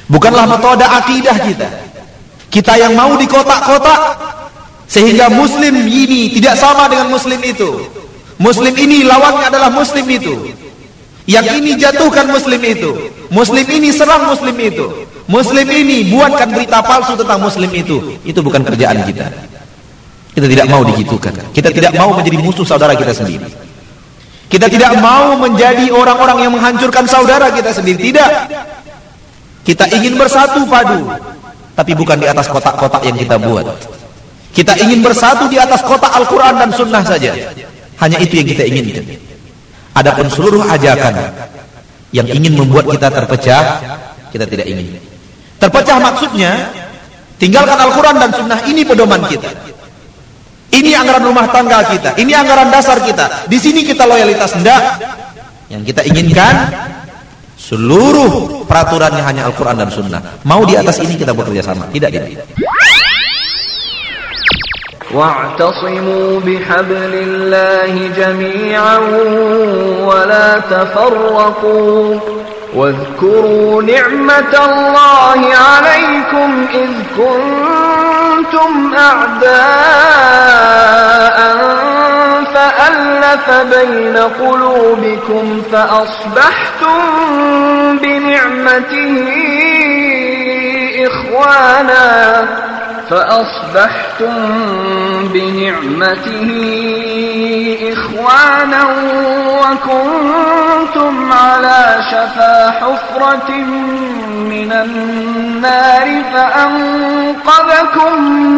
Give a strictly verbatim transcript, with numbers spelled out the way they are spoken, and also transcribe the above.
Bukanlah metode akidah kita. Kita yang mau di kotak-kotak sehingga muslim ini tidak sama dengan muslim itu. Muslim ini lawannya adalah muslim itu. Yang ini jatuhkan muslim itu. Muslim ini serang muslim itu. Muslim ini buatkan berita palsu tentang muslim itu. Itu bukan kerjaan kita. Kita tidak mau digitukan. Kita tidak mau menjadi musuh saudara kita sendiri. Kita tidak mau menjadi orang-orang yang menghancurkan saudara kita sendiri. Tidak. Kita ingin bersatu padu, tapi bukan di atas kotak-kotak yang kita buat. Kita ingin bersatu di atas kotak Al-Quran dan Sunnah saja. Hanya itu yang kita inginkan. Adapun seluruh ajakan yang ingin membuat kita terpecah, kita tidak ingin. Terpecah maksudnya, tinggalkan Al-Quran dan Sunnah, ini pedoman kita. Ini anggaran rumah tangga kita, ini anggaran dasar kita. Di sini kita loyalitas, enggak. Yang kita inginkan, seluruh peraturannya hanya Al-Quran dan Sunnah. Mau di atas ini kita bekerja sama, tidak, tidak. واعتصموا بحبل الله جميعا ولا تفرقوا واذكروا نعمة الله عليكم إذ كنتم أعداء فألف بين قلوبكم فأصبحتم بنعمته إخوانا فأصبحتم بنعمته إخوانا وكنتم على شفا حفرة من النار فأنقذكم